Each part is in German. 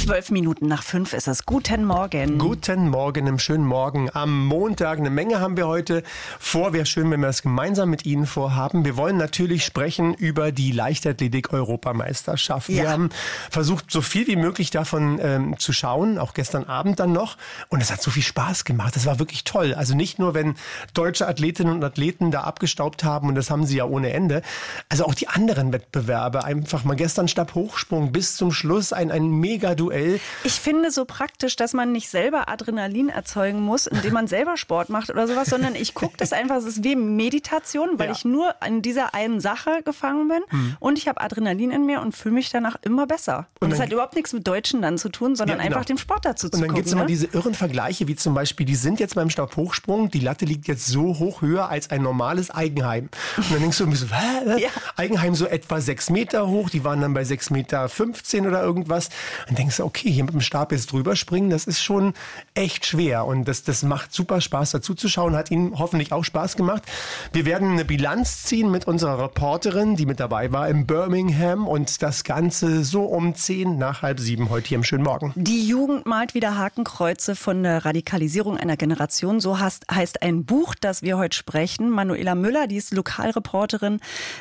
5:12 ist es. Guten Morgen. Guten Morgen, einen schönen Morgen am Montag. Eine Menge haben wir heute vor. Wäre schön, wenn wir das gemeinsam mit Ihnen vorhaben. Wir wollen natürlich sprechen über die Leichtathletik-Europameisterschaft. Ja. Wir haben versucht, so viel wie möglich davon zu schauen, auch gestern Abend dann noch. Und es hat so viel Spaß gemacht. Das war wirklich toll. Also nicht nur, wenn deutsche Athletinnen und Athleten da abgestaubt haben, und das haben sie ja ohne Ende. Also auch die anderen Wettbewerbe. Einfach mal gestern Stabhochsprung bis zum Schluss ein Mega-Duell. Ich finde so praktisch, dass man nicht selber Adrenalin erzeugen muss, indem man selber Sport macht oder sowas, sondern ich gucke das einfach, es ist wie Meditation, weil ich nur an dieser einen Sache gefangen bin und ich habe Adrenalin in mir und fühle mich danach immer besser. Und das hat überhaupt nichts mit Deutschen dann zu tun, sondern einfach dem Sport dazu zu gucken. Und dann gibt es immer diese irren Vergleiche, wie zum Beispiel, die sind jetzt beim Stabhochsprung, die Latte liegt jetzt so hoch höher als ein normales Eigenheim. Und dann denkst du ein bisschen, Eigenheim so etwa 6 Meter hoch, die waren dann bei 6,15 Meter oder irgendwas. Dann denkst du, okay, hier mit dem Stab jetzt drüber springen, das ist schon echt schwer. Und das macht super Spaß dazu zu schauen, hat Ihnen hoffentlich auch Spaß gemacht. Wir werden eine Bilanz ziehen mit unserer Reporterin, die mit dabei war in Birmingham, und das Ganze so um 6:50 heute hier im schönen Morgen. Die Jugend malt wieder Hakenkreuze von der Radikalisierung einer Generation. So heißt ein Buch, das wir heute sprechen. Manuela Müller, die ist Lokalreporterin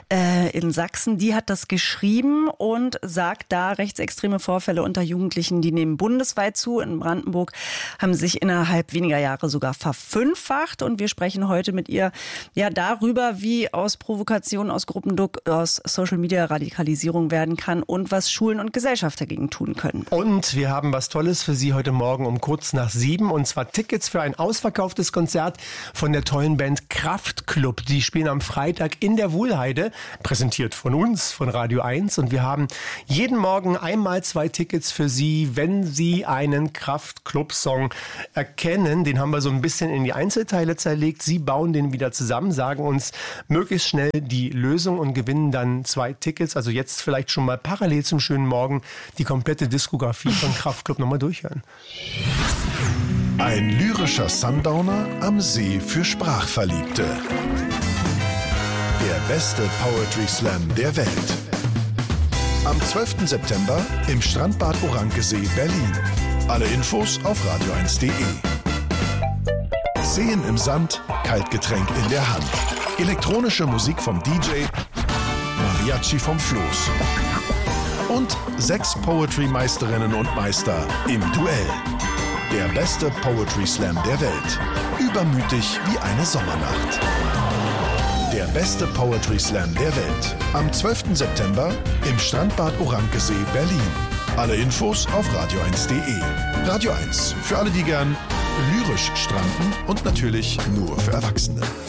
in Sachsen, die hat das geschrieben und sagt da, rechtsextreme Vorfälle unter Jugendlichen, die nehmen bundesweit zu. In Brandenburg haben sich innerhalb weniger Jahre sogar verfünffacht. Und wir sprechen heute mit ihr darüber, wie aus Provokation, aus Gruppendruck, aus Social Media Radikalisierung werden kann und was Schulen und Gesellschaft dagegen tun können. Und wir haben was Tolles für Sie heute Morgen um kurz nach 7, und zwar Tickets für ein ausverkauftes Konzert von der tollen Band Kraftklub. Die spielen am Freitag in der Wuhlheide, präsentiert von uns, von Radio 1. Und wir haben jeden Morgen einmal 2 Tickets für Sie, wenn Sie einen Kraftklub-Song erkennen. Den haben wir so ein bisschen in die Einzelteile zerlegt. Sie bauen den wieder zusammen, sagen uns möglichst schnell die Lösung und gewinnen dann 2 Tickets. Also jetzt vielleicht schon mal parallel zum schönen Morgen die komplette Diskografie von Kraftklub nochmal durchhören. Ein lyrischer Sundowner am See für Sprachverliebte. Der beste Poetry Slam der Welt. Am 12. September im Strandbad Orankesee, Berlin. Alle Infos auf radio1.de. Seen im Sand, Kaltgetränk in der Hand. Elektronische Musik vom DJ, Mariachi vom Floß. Und 6 Poetry-Meisterinnen und Meister im Duell. Der beste Poetry Slam der Welt. Übermütig wie eine Sommernacht. Der beste Poetry Slam der Welt. Am 12. September im Strandbad Orankesee, Berlin. Alle Infos auf radio1.de. Radio 1, für alle, die gern lyrisch stranden, und natürlich nur für Erwachsene.